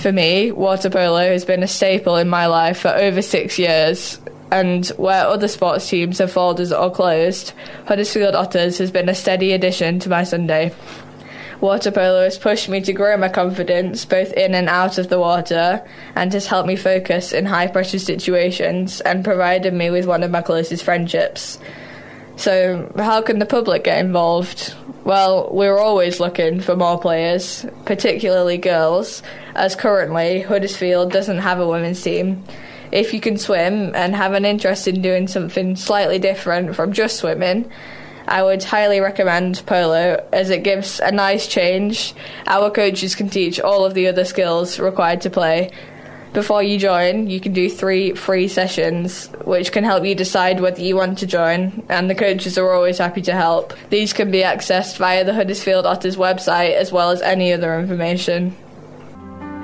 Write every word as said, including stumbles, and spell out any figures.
For me, water polo has been a staple in my life for over six years, and where other sports teams have folded or closed, Huddersfield Otters has been a steady addition to my Sunday. Water polo has pushed me to grow my confidence both in and out of the water, and has helped me focus in high-pressure situations and provided me with one of my closest friendships. So, how can the public get involved? Well, we're always looking for more players, particularly girls, as currently Huddersfield doesn't have a women's team. If you can swim and have an interest in doing something slightly different from just swimming, I would highly recommend polo, as it gives a nice change. Our coaches can teach all of the other skills required to play. Before you join, you can do three free sessions, which can help you decide whether you want to join, and the coaches are always happy to help. These can be accessed via the Huddersfield Otters website, as well as any other information.